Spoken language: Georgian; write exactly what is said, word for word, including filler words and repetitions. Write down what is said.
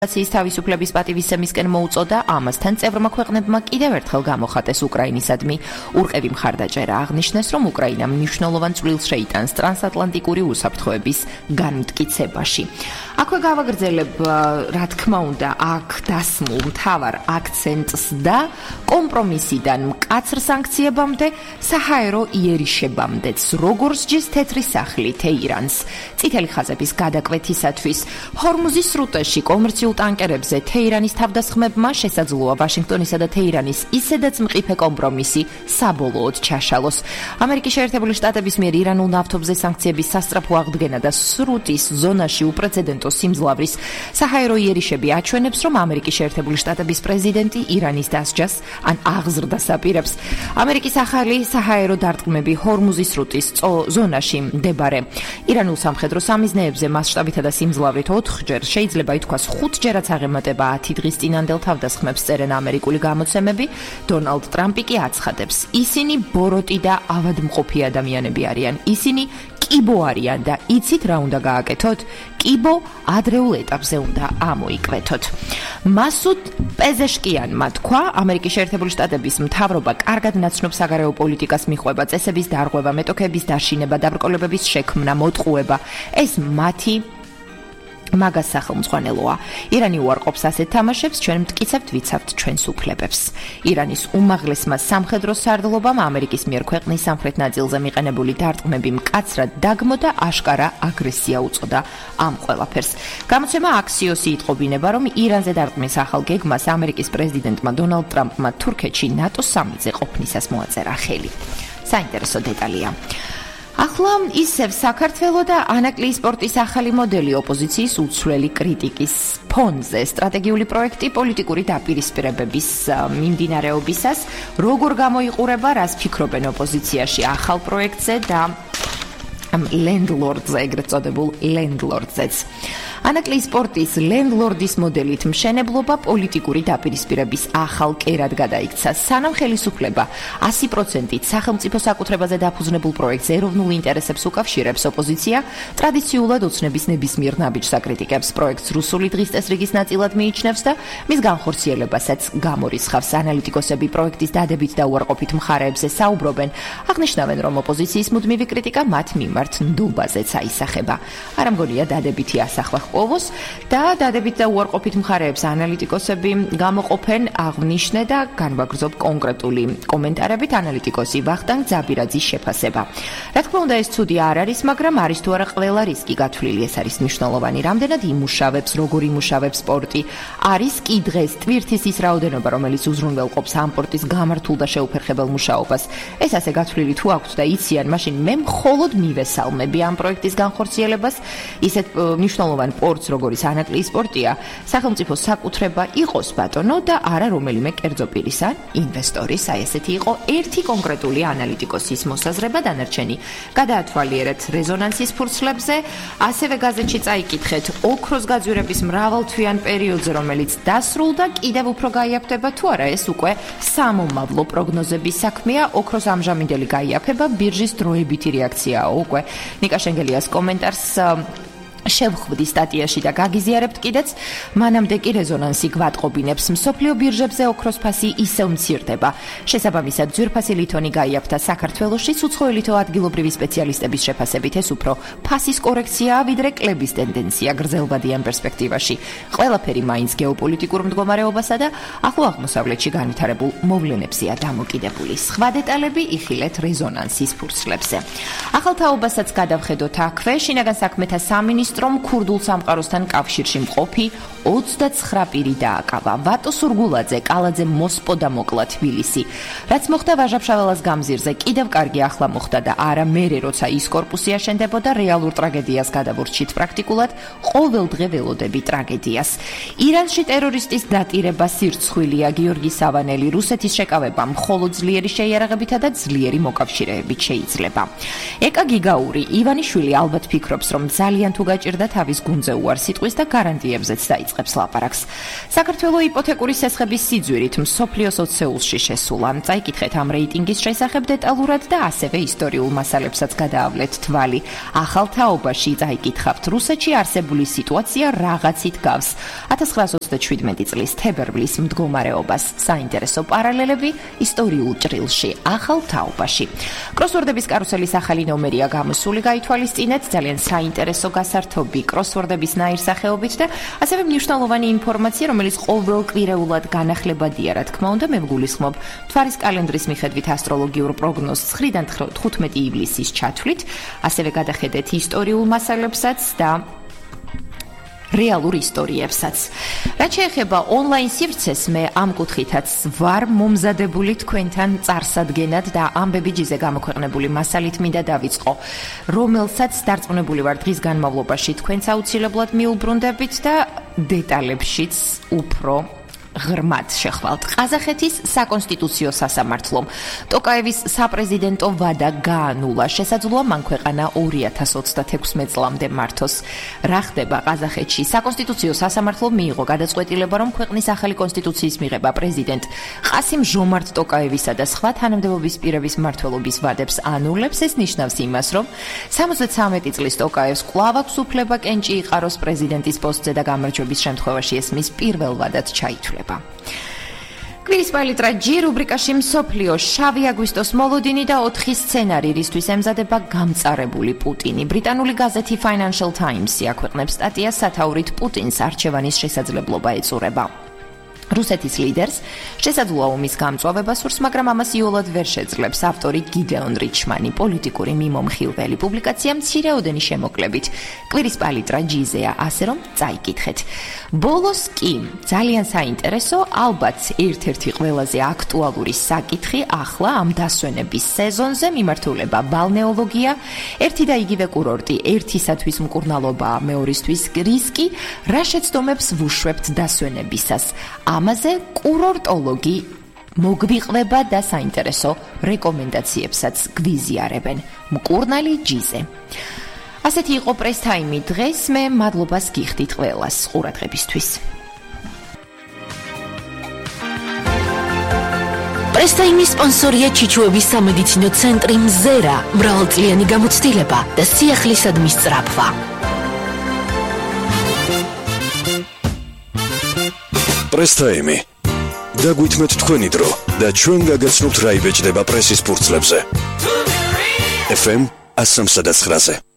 თავისუფლების პატივისცემისკენ მოუწოდა, ამასთან წევრმა ქვეყნებმა კიდევ ერთხელ გამოხატეს უკრაინისადმი ურყევი მხარდაჭერა. აღნიშნეს, რომ უკრაინა მნიშვნელოვან წვლილს შეიტანს ტრანსატლანტიკური უსაფრთხოების განმტკიცებაში. აქვე გავაგრძელებ, რა თქმა უნდა, აქ დასმულ მთავარ აქცენტს და კომპრომისიდან მკაცრ სანქციებამდე, საჰაერო იერიშებამდეც, როგორც ჯის თეთრი სახლი თეირანს. წითელი ხაზების გადაკვეთისათვის ჰორმუზის სრუტეში კომერციულ ტანკერებზე თეირანის თავდასხმებმა შესაძლოა ვაშინგტონისა და თეირანის ისედაც მყიფე კომპრომისი საბოლოოდ ჩაშალოს. ამერიკის შეერთებული შტატების მიერ ირანულ ნავთობზე სანქციების სასწრაფო აღდგენა და სრუტის ზონაში უპრეცედენტო სიმძლავრის საჰაერო იერიშები აჩვენებს, რომ ამერიკის შეერთებული შტატების პრეზიდენტი ირანის დასჯას ან აღზრდას აპირებს. ამერიკის ახალი საჰაერო დარტყმები ჰორმუზის სრუტის ზონაში მდებარე ირანულ სამხედრო სამიზნეებზე მასშტაბითა და სიმძლავრით ოთხჯერ, შეიძლება ითქვას ხუთჯერაც აღემატება ათი დღის წინანდელ თავდასხმებს წერენ ამერიკული გამოცემები. დონალდ ტრამპი კი აცხადებს, ისინი ბოროტი და ავადმყოფი ადამიანები არიან. ისინი კიბო არიან და იცით რა უნდა გააკეთოთ? კიბო ადრეულ ეტაპზე უნდა ამოიკვეთოთ. მასუდ პეზეშკიანმა თქვა, ამერიკის შეერთებული შტატების მთავრობა კარგად ნაცნობ საგარეო პოლიტიკას მიჰყვება, წესების დარღვევა, მეტოქეების დაშინება, დაბრკოლებების შექმნა, მოტყუება. ეს მათი მაგას სახელმძღვანელოა. ირანი უარყოფს ასეთ თამაშებს, ჩვენ მტკიცებთ ვიცავთ ჩვენს უფლებებს. ირანის უმაღლესმა სამხედრო სარდლობამ ამერიკის მიერ ქვეყნის სამხრეთ ნაწილზე მიყენებული დარტყმები მკაცრად დაგმო და აშკარა აგრესია უწოდა ამ ყველაფერს. გამოცემა აქსიოსი იტყობინება, რომ ირანზე დარტყმის ახალ გეგმას ამერიკის პრეზიდენტმა დონალდ ტრამპმა თურქეთში ნატოს სამიტზე ყოფნისას მოაწერა ხელი. საინტერესო დეტალია. ახლა ისევ საქართველო და ანაკლიის სპორტის ახალი მოდელი ოპოზიციის უცვლელი კრიტიკის ფონზე. სტრატეგიული პროექტი პოლიტიკური დაპირისპირებების მიმდინარეობისას როგორ გამოიყურება, რას ფიქრობენ ოპოზიციაში ახალ პროექტზე და ლენდლორდზე, ეგრეთ წოდებულ ლენდლორდზეც. ანაკლიის სპორტის ლენდლორდის მოდელით მშენებლობა პოლიტიკური დაპირისპირების ახალ კერად გადაიქცა. სანამ ხელისუფლება ასი პროცენტით სახელმწიფო საკუთრებაზე დაფუძნებულ პროექტს ეროვნულ ინტერესებს უკავშირებს, ოპოზიცია ტრადიციულად ოცნების ნებისმიერ ნაბიჯს აკრიტიკებს. პროექტს რუსული დღის წესრიგის ნაწილად მიიჩნევს და მის განხორციელებასაც გამორიცხავს. ანალიტიკოსები პროექტის დადებით და უარყოფით მხარეებზე საუბრობენ, აღნიშნავენ, რომ ოპოზიციის მუდმივი კრიტიკა მათ მიმართ ნდობაზეც აისახება. არ ამგონია დადებითი ასახვა ოვოს და დადებით და უარყოფით მხარეებს ანალიტიკოსები გამოყოფენ, აღნიშნე და განვაგრძობ კონკრეტული კომენტარებით ანალიტიკოსი ვახტანგ ძაბირაძის შეფასება. რა თქმა უნდა, ეს ცუდი არ არის, მაგრამ არის თუ არა ყველა რისკი გათვლილი, ეს არის მნიშვნელოვანი. რამდენად იმუშავებს, როგორ იმუშავებს სპორტი, არის კი დღეს ტვირთის ის რაოდენობა, რომელიც უზრუნველყოფს ამ სპორტის გამართულ და შეუფერხებელ მუშაობას. ეს ასე გათვლილი თუ აქვთ და იციან, მაშინ მე მხოლოდ მივესალმები ამ პროექტის განხორციელებას. ისეთ მნიშვნელოვან სპორტს, როგორიც ანაკლიის სპორტია, სახელმწიფო საკუთრება იყოს ბატონო და არა რომელიმე კერძო პირის ან ინვესტორის. აი ესეთი იყო ერთი კონკრეტული ანალიტიკოსის მოსაზრება, დანარჩენი გადაათვალიერეთ რეზონანსის ფურცლებზე. ასევე გაზეთში წაიკითხეთ ოქროს გაძვირების მრავალთვიან პერიოდზე, რომელიც დასრულდა, კიდევ უფრო გაიაფება თუ არა, ეს უკვე სამომავლო პროგნოზების საქმეა. ოქროს ამჟამინდელი გაიაფება, ბირჟის დროებითი რეაქციაა უკვე. ნიკა შენგელიას კომენტარს შევხვდი სტატიაში და გაგიზიარებთ კიდეც. მანამდე კი რეზონანსი გვატყობინებს, მსოფლიო ბირჟებზე ოქროს ფასი ისევ მცირდება. შესაბამისად, ძვირფასი ლითონი გაიაფთა საქართველოში. უცხოელი ლითო ადგილობრივი სპეციალისტების შეფასებით ეს უფრო ფასის კორექციაა, ვიდრე კლების ტენდენცია გრძელვადიან პერსპექტივაში. ყველაფერი მაინც გეოპოლიტიკურ მდგომარეობასა და ახლო აღმოსავლეთში განვითარებულ მოვლენებზეა დამოკიდებული. სხვა დეტალები იხილეთ რეზონანსის ფურცლებზე. ახალ თაობასაც გადავხედოთ აქვე. შინაგან საქმეთა სამინისტრო რომ ქურდულ სამყაროსთან კავშირში მყოფი ოცდაცხრა პირი დააკავა. ვატო სურგულაძე, კალაძე მოსპო და მოკლა თბილისი. რაც მოხდა ვაჟა-ფშაველას გამზირზე, კიდევ კარგი ახლა მოხდა და არა მერე, როცა ის კორპუსი აშენდებოდა, რეალურ ტრაგედიას გადავურჩით პრაქტიკულად, ყოველდღე ველოდები ტრაგედიას. ირანში ტერორისტის დატირება სირცხვილია. გიორგი სავანელი, რუსეთის შეკავება მხოლოდ ძლიერი შეიარაღებითა და ძლიერი მოკავშირეებით შეიძლება. ეკა გიგაური, ივანიშვილი ალბათ ფიქრობს, რომ ძალიან თუ დააჭირდა თავის გუნდზე უარსიტყვის და გარანტიებზეც დაიწყებს ლაპარაკს. საქართველოს იპოთეკური სესხების სიძვირით მსოფლიოს ოცეულში შესულა. წაიკითხეთ ამ რეიტინგის შესახებ დეტალურად და ასევე ისტორიულ მასალებსაც გადაავლეთ თვალი. ახალ თაობაში წაიკითხავთ რუსეთში არსებული სიტუაცია რაღაცით გავს. ათას ცხრაას ოცდაშვიდმეტი წლის თებერვლის მდგომარეობას. საინტერესო პარალელები ისტორიულ ჭრილში, ახალ თაობაში. კროსვორდების კარუსელის ახალი ნომერია გამოსული, გაითვალისწინეთ ძალიან საინტერესო გასართობი კროსვორდების ნაირსახეობით და ასევე მნიშვნელოვანი ინფორმაცია, რომელიც ყოველკვირეულად განახლებადია, რა თქმა უნდა, მე ვგულისხმობ მთვარის კალენდრის მიხედვით ასტროლოგიურ პროგნოზს ცხრიდან თხუთმეტი ივლისის ჩათვლით, ასევე გადახედეთ ისტორიულ მასალებსაც და რეალურ ისტორიებსაც. რაც შეეხება ონლაინ სივრცეს, მე ამ კუთხითაც ვარ მომზადებული თქვენთან წარსადგენად და ამბები ჯიზე გამოქვეყნებული მასალით მინდა დავიწყო, რომელსაც დარწმუნებული ვარ დღის განმავლობაში თქვენც აუცილებლად მიუბრუნდებით და დეტალებშიც უფრო ღრმად შეხვალთ. ყაზახეთის საკონსტიტუციო სასამართლომ ტოკაევის საპრეზიდენტო ვადა გაანულა. შესაძლოა მან ქვეყანა ორი ათას ოცდაექვსი წლამდე მართოს. რა ხდება ყაზახეთში? საკონსტიტუციო სასამართლომ მიიღო გადაწყვეტილება, რომ ქვეყნის ახალი კონსტიტუციის მიღება პრეზიდენტ ყასიმ ჟომართ ტოკაევისა და სხვა თანამდებობის პირების მმართველობის ვადებს ანულებს. ეს ნიშნავს იმას, რომ სამოცდათვრამეტი წლის ტოკაევს კვლავ აქვს უფლება კენჭი იყაროს პრეზიდენტის პოსტზე და გამარჯვების შემთხვევაში ეს მის პირველ ვადად ჩაითვლა. კვირის პალიტრაჯი რუბრიკაში მსოფლიო შავი აგვისტოს მოლოდინი და ოთხი სცენარი, რისთვის ემზადება გამწარებული პუტინი. ბრიტანული გაზეთი Financial Times-ი აქვეყნებს სტატიას სათაურით პუტინს არჩევანის შესაძლებლობა ეწურება. რუსეთის ლიდერს შესაძლოა ომის გამწვავება სურს, მაგრამ ამას იოლად ვერ შეძლებს. ავტორი გიდეონ რიჩმანი, პოლიტიკური მიმომხილველი. პუბლიკაცია მცირეოდენი შემოკლებით. კვირის პალიტრა ჯიზეა, ასე რომ წაიკითხეთ. ბოლოს კი ძალიან საინტერესო, ალბათ ერთ-ერთი ყველაზე აქტუალური საკითხი ახლა ამ დასვენების სეზონზე მიმართულება ბალნეოლოგია, ერთი და იგივე კურორტი, ერთისათვის მკურნალობაა, მეორისთვის რისკი, რა შეცდომებს ვუშვებთ დასვენებისას. ამაზე კურორტოლოგი მოგვიყვება და საინტერესო რეკომენდაციებსაც გვიზიარებენ. მკურნალი ჯიზე. ასეთი იყო პრესტაიმი დღეს, მე მადლობას გიხდით ყველას ყურადღებისთვის. პრესტაიმის სპონსორია ჩიჩუების სამედიცინო ცენტრი მზერა, მრავალწლიანი გამოცდილება და სიახლისადმი სწრაფვა. პრესტაიმი. დაგვითმეთ თქვენი დრო და ჩვენ გაგაცნობთ რა იბეჭდება პრესის ფურცლებზე. ეფ ემ one oh three point nine